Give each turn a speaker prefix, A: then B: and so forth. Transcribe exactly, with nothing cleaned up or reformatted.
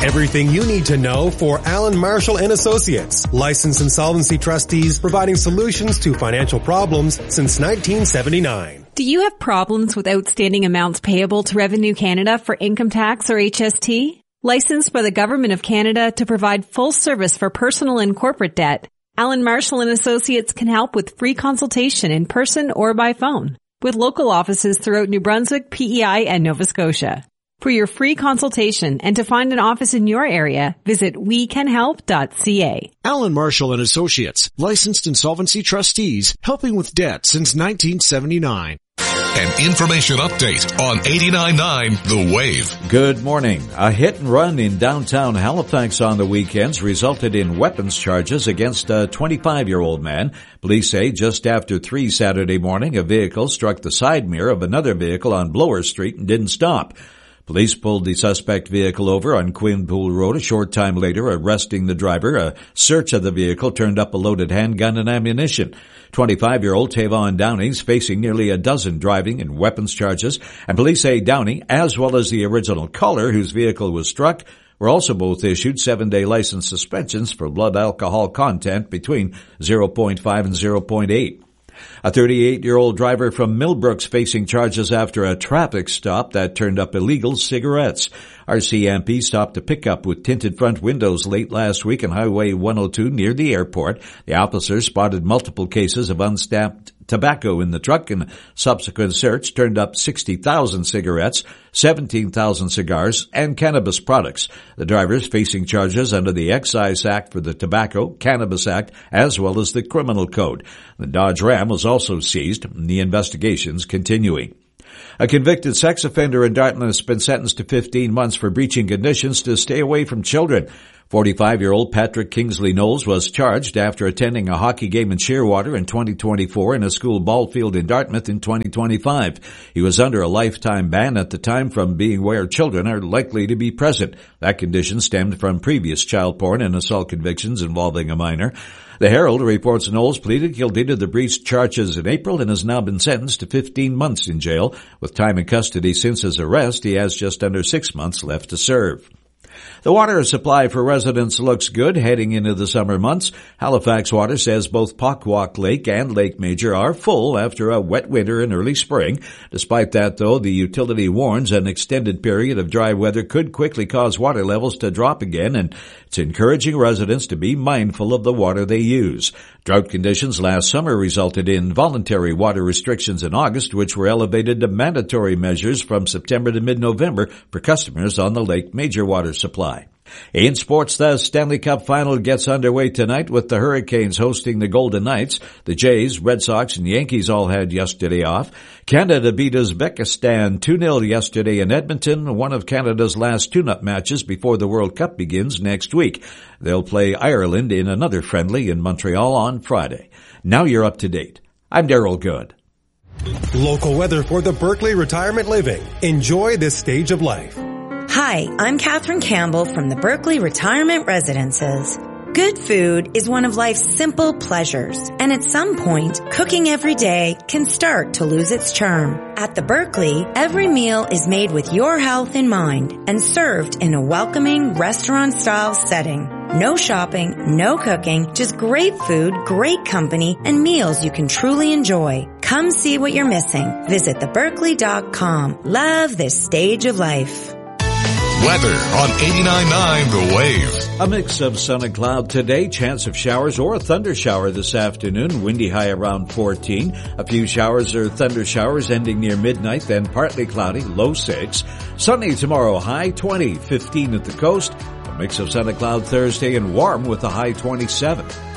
A: Everything you need to know for Alan Marshall and Associates, licensed insolvency trustees providing solutions to financial problems since nineteen seventy-nine.
B: Do you have problems with outstanding amounts payable to Revenue Canada for income tax or H S T? Licensed by the Government of Canada to provide full service for personal and corporate debt, Alan Marshall and Associates can help with free consultation in person or by phone, with local offices throughout New Brunswick, P E I, and Nova Scotia. For your free consultation and to find an office in your area, visit we can help dot c a.
C: Alan Marshall and Associates, licensed insolvency trustees, helping with debt since nineteen seventy-nine.
D: An information update on eighty-nine point nine The Wave.
E: Good morning. A hit and run in downtown Halifax on the weekends resulted in weapons charges against a twenty-five-year-old man. Police say just after three Saturday morning, a vehicle struck the side mirror of another vehicle on Blower Street and didn't stop. Police pulled the suspect vehicle over on Quinpool Road a short time later, arresting the driver. A search of the vehicle turned up a loaded handgun and ammunition. twenty-five-year-old Tavon Downey is facing nearly a dozen driving and weapons charges, and police say Downey, as well as the original caller whose vehicle was struck, were also both issued seven-day license suspensions for blood alcohol content between zero point five and zero point eight. A thirty-eight-year-old driver from Millbrooks facing charges after a traffic stop that turned up illegal cigarettes. R C M P stopped a pickup with tinted front windows late last week on Highway one oh two near the airport. The officers spotted multiple cases of unstamped tobacco in the truck, and a subsequent search turned up sixty thousand cigarettes, seventeen thousand cigars, and cannabis products. The drivers facing charges under the Excise Act for the Tobacco, Cannabis Act, as well as the Criminal Code. The Dodge Ram was also seized, and the investigation's continuing. A convicted sex offender in Dartmouth has been sentenced to fifteen months for breaching conditions to stay away from children. forty-five-year-old Patrick Kingsley Knowles was charged after attending a hockey game in Shearwater in twenty twenty-four and a school ball field in Dartmouth in twenty twenty-five. He was under a lifetime ban at the time from being where children are likely to be present. That condition stemmed from previous child porn and assault convictions involving a minor. The Herald reports Knowles pleaded guilty to the breach charges in April and has now been sentenced to fifteen months in jail. With time in custody since his arrest, he has just under six months left to serve. The water supply for residents looks good heading into the summer months. Halifax Water says both Pockwalk Lake and Lake Major are full after a wet winter and early spring. Despite that, though, the utility warns an extended period of dry weather could quickly cause water levels to drop again, and it's encouraging residents to be mindful of the water they use. Drought conditions last summer resulted in voluntary water restrictions in August, which were elevated to mandatory measures from September to mid-November for customers on the Lake Major water supply. In sports, the Stanley Cup Final gets underway tonight with the Hurricanes hosting the Golden Knights. The Jays, Red Sox, and Yankees all had yesterday off. Canada beat Uzbekistan two nil yesterday in Edmonton, one of Canada's last tune-up matches before the World Cup begins next week. They'll play Ireland in another friendly in Montreal on Friday. Now you're up to date. I'm Daryl Good.
A: Local weather for the Berkeley Retirement Living. Enjoy this stage of life.
F: Hi, I'm Catherine Campbell from the Berkeley Retirement Residences. Good food is one of life's simple pleasures, and at some point, cooking every day can start to lose its charm. At the Berkeley, every meal is made with your health in mind and served in a welcoming restaurant-style setting. No shopping, no cooking, just great food, great company, and meals you can truly enjoy. Come see what you're missing. Visit the berkeley dot com. Love this stage of life.
D: Weather on eighty-nine point nine The Wave.
E: A mix of sun and cloud today, chance of showers or a thunder shower this afternoon, windy high around fourteen. A few showers or thunder showers ending near midnight, then partly cloudy, low six. Sunny tomorrow, high twenty, fifteen at the coast. A mix of sun and cloud Thursday and warm with a high twenty-seven.